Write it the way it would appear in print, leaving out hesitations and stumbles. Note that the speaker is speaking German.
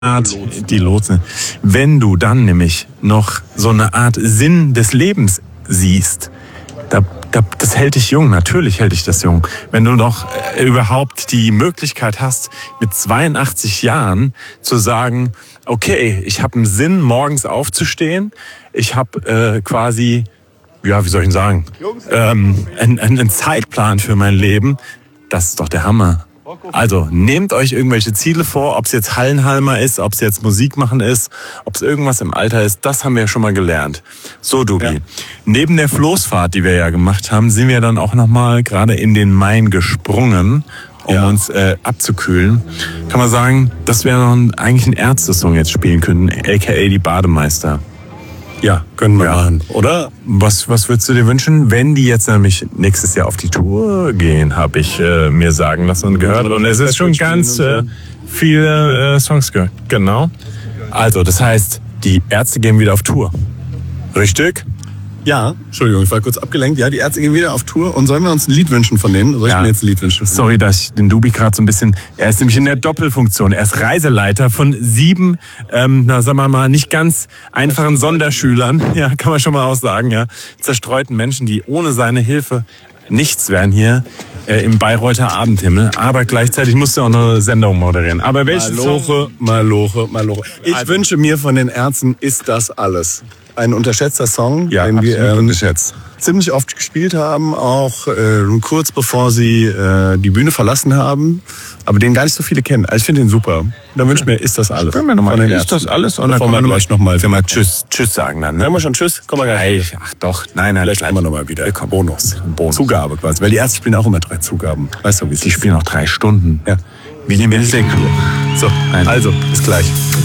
Art, die Lotsen. Wenn du dann nämlich noch so eine Art Sinn des Lebens siehst, das hält dich jung, natürlich hält dich das jung. Wenn du noch überhaupt die Möglichkeit hast, mit 82 Jahren zu sagen, okay, ich habe einen Sinn, morgens aufzustehen, ich habe quasi, ja, wie soll ich denn sagen, einen Zeitplan für mein Leben, das ist doch der Hammer. Also nehmt euch irgendwelche Ziele vor, ob es jetzt Hallenhalmer ist, ob es jetzt Musik machen ist, ob es irgendwas im Alter ist, das haben wir ja schon mal gelernt. So, Dubi, ja. Neben der Floßfahrt, die wir ja gemacht haben, sind wir dann auch nochmal gerade in den Main gesprungen, um uns abzukühlen. Kann man sagen, dass wir noch eigentlich einen Ärzte-Song jetzt spielen können, aka die Bademeister. Ja, können wir machen, oder? Was würdest du dir wünschen, wenn die jetzt nämlich nächstes Jahr auf die Tour gehen, habe ich mir sagen lassen und gehört. Und es ist schon ganz viele Songs gehört. Genau. Also, das heißt, die Ärzte gehen wieder auf Tour. Richtig? Ja, Entschuldigung, ich war kurz abgelenkt. Ja, die Ärzte gehen wieder auf Tour. Und sollen wir uns ein Lied wünschen von denen? Soll ich mir jetzt ein Lied wünschen? Sorry, dass ich den Dubi gerade so ein bisschen... Er ist nämlich in der Doppelfunktion. Er ist Reiseleiter von 7, sagen wir mal, nicht ganz einfachen Sonderschülern. Ja, kann man schon mal auch sagen, ja. Zerstreuten Menschen, die ohne seine Hilfe nichts wären hier im Bayreuther Abendhimmel. Aber gleichzeitig musst du auch eine Sendung moderieren. Aber welchen Maloche. Ich wünsche mir von den Ärzten Ist das alles. Ein unterschätzter Song, den wir ziemlich oft gespielt haben, auch kurz bevor sie die Bühne verlassen haben, aber den gar nicht so viele kennen. Also ich finde den super. Da wünsche ich mir Ist das alles. Ist das alles? Und dann kommen wir gleich nochmal. Wenn wir Tschüss sagen dann. Ne? Hören wir schon Tschüss? Komm mal gleich. Ach doch, nein. Vielleicht kommen wir nochmal wieder. Bonus. Zugabe quasi. Weil die Ärzte spielen auch immer 3 Zugaben. Weißt du, wie es ist? Die spielen auch 3 Stunden. Ja. Wie die Musik. So, also, bis gleich.